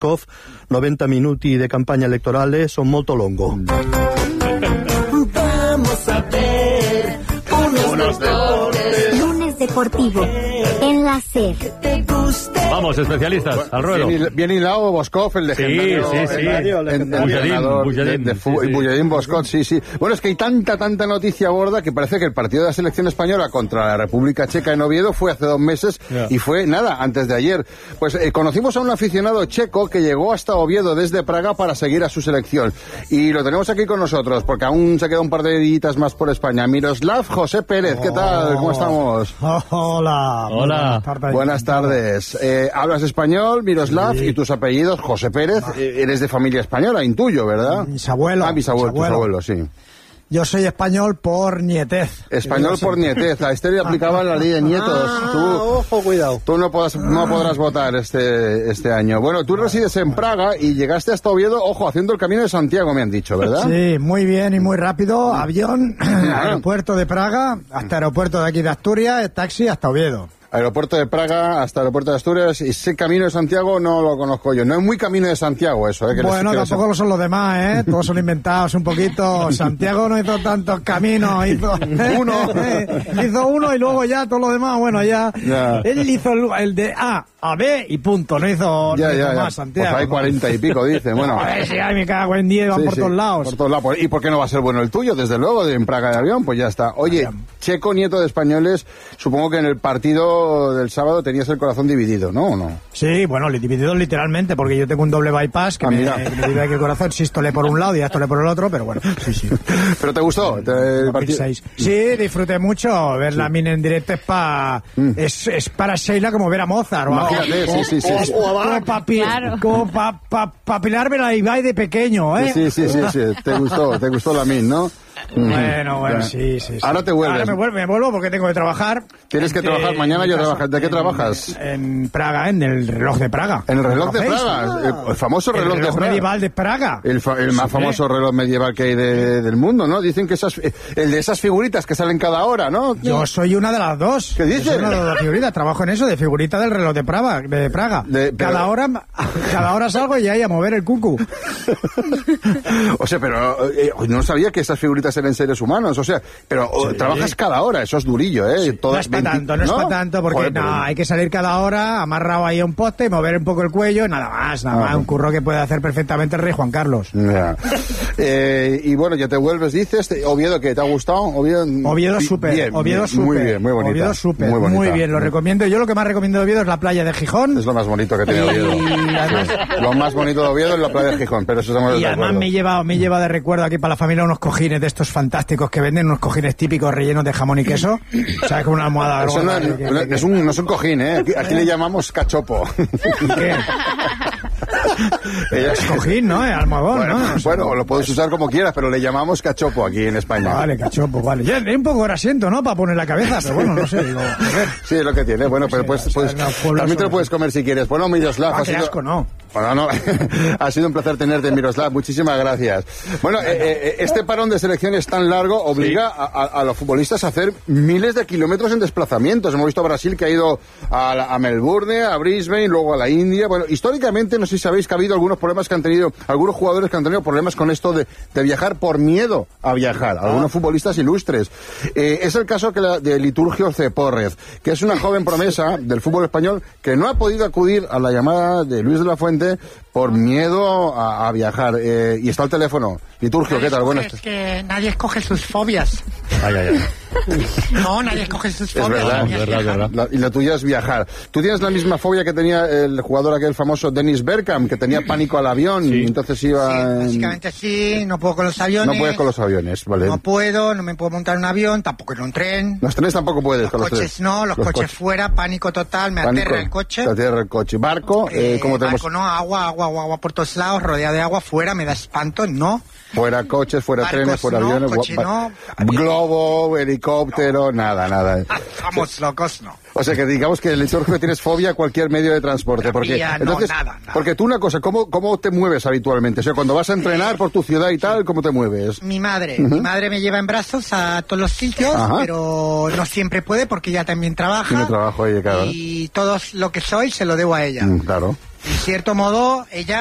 Boscov, 90 minuti de campaña electorale son molto longo. Vamos a ver unos deportes. Lunes deportivo en la SER. Vamos, especialistas, al ruedo. Bien hilado Boscov, el legendario. Bulladín Boscov, sí. Bueno, es que hay tanta noticia gorda que parece que el partido de la selección española contra la República Checa en Oviedo fue hace 2 meses y fue, antes de ayer. Pues conocimos a un aficionado checo que llegó hasta Oviedo desde Praga para seguir a su selección. Y lo tenemos aquí con nosotros, porque aún se queda un par de días más por España. Miroslav José Pérez, ¿qué tal? ¿Cómo estamos? Hola. Buenas tardes. Hablas español, Miroslav, y tus apellidos, José Pérez, eres de familia española, intuyo, ¿verdad? Mis abuelos. Tus abuelos, sí. Yo soy español por nietez. Español por nietez. A este le aplicaban la ley de nietos. Ojo, cuidado. Tú no podrás votar este año. Bueno, tú resides en Praga y llegaste hasta Oviedo, haciendo el Camino de Santiago, me han dicho, ¿verdad? Sí, muy bien y muy rápido. Avión, aeropuerto de Praga, hasta aeropuerto de aquí de Asturias, taxi hasta Oviedo. Aeropuerto de Praga hasta Aeropuerto de Asturias, y ese Camino de Santiago no lo conozco yo. No es muy Camino de Santiago eso, ¿eh? Bueno, tampoco lo son los demás, ¿eh? Todos son inventados un poquito. Santiago no hizo tantos caminos, hizo uno y luego ya todo lo demás, bueno, ya. Él hizo el de A a B y punto, no hizo más Santiago. Pues hay 40 y pico, dice, bueno. A ver si me cago en 10, van por todos lados. Por todos lados. ¿Y por qué no va a ser bueno el tuyo? Desde luego, en Praga de avión, pues ya está. Oye, checo, nieto de españoles, supongo que en el partido del sábado tenías el corazón dividido, ¿no? ¿O no? Sí, bueno, dividido literalmente, porque yo tengo un doble bypass que me divide aquí el corazón, sístole por un lado y diástole por el otro, pero bueno, sí. ¿Pero te gustó el partido? Sí, disfruté mucho. Ver la mina en directo es para Sheila como ver a Mozart. Imagínate, sí. Como para pilarme la Ibai de pequeño, ¿eh? Sí. Te gustó la min, ¿no? Bueno, sí. Ahora te vuelves. Ahora me vuelvo porque tengo que trabajar. Tienes que trabajar mañana. ¿De qué trabajas? En Praga, en el reloj de Praga. ¿En el reloj de Praga? El famoso reloj de Praga. Medieval de Praga. El más famoso reloj medieval que hay del mundo, ¿no? Dicen que el de esas figuritas que salen cada hora, ¿no? Yo soy una de las dos. ¿Qué dices? Yo soy una de las figuritas. Trabajo en eso, de figurita del reloj de Praga. Cada hora salgo y ahí a mover el cucu. O sea, pero no sabía que esas figuritas eran seres humanos, o sea, pero trabajas cada hora, eso es durillo, ¿eh? Sí, no es para tanto, porque hay que salir cada hora, amarrado ahí a un poste, mover un poco el cuello, nada más, un curro que puede hacer perfectamente el rey Juan Carlos. Y bueno, ya te vuelves, dices, Oviedo, ¿qué? ¿Te ha gustado? Oviedo súper, Oviedo súper. Muy bien, muy bonita. Oviedo súper, muy bien, lo recomiendo. Yo lo que más recomiendo de Oviedo es la playa de Gijón. Es lo más bonito que tiene Oviedo. Además, lo más bonito de Oviedo es la playa de Gijón, pero eso estamos de acuerdo. Y además me lleva de recuerdo aquí para la familia unos cojines de estos fantásticos que venden, unos cojines típicos rellenos de jamón y queso. ¿Sabes? Con una almohada. Eso no es un cojín, ¿eh? Aquí le llamamos cachopo. ¿Qué? Es cojín, ¿no? Es almohadón, ¿no? Bueno, lo puedes usar como quieras, pero le llamamos cachopo aquí en España. Vale, cachopo, vale. Ya un poco grasiento, ¿no? Para poner la cabeza, pero bueno, no sé. Digo, a ver. Sí, es lo que tiene. Bueno, pero también te lo puedes comer si quieres. Bueno, Miroslav. Qué asco, no. Bueno, no. Ha sido un placer tenerte, Miroslav. Muchísimas gracias. Bueno, este parón de selección es tan largo, obliga a los futbolistas a hacer miles de kilómetros en desplazamientos. Hemos visto a Brasil que ha ido a Melbourne, a Brisbane, luego a la India. Bueno, históricamente, no sé si sabéis que ha habido algunos problemas que han tenido, algunos jugadores que han tenido problemas con esto de viajar por miedo a viajar. Algunos futbolistas ilustres. Es el caso de Liturgio Cepórrez, que es una joven promesa del fútbol español que no ha podido acudir a la llamada de Luis de la Fuente por miedo a viajar. Y está al teléfono. Liturgio, ¿qué tal? Buenas. Es que nadie escoge sus fobias. Ay. No, nadie escoge sus fobias. Es verdad. Y la tuya es viajar. Tú tienes la misma fobia que tenía el jugador aquel famoso Dennis Bergkamp, que tenía pánico al avión y entonces iba... Sí, básicamente sí, no puedo con los aviones. No puedes con los aviones, vale. No me puedo montar un avión, tampoco en un tren. Los trenes tampoco puedes los con coches, los trenes. No, los coches fuera, pánico total, me aterra el coche. Te aterra el coche. Barco, ¿cómo tenemos? Barco no, agua por todos lados, rodeado de agua, fuera, me da espanto, no. Fuera coches, fuera Barcos, trenes, fuera aviones, coche no, globo, helicóptero, nada. Estamos locos, no. O sea, que digamos que el liturgio tienes fobia a cualquier medio de transporte. Nada. Porque tú una cosa, ¿cómo te mueves habitualmente? O sea, cuando vas a entrenar por tu ciudad y tal, ¿cómo te mueves? Mi madre me lleva en brazos a todos los sitios, pero no siempre puede porque ella también trabaja. Tiene trabajo ella, claro. Y todo lo que soy se lo debo a ella. Claro. En cierto modo, ella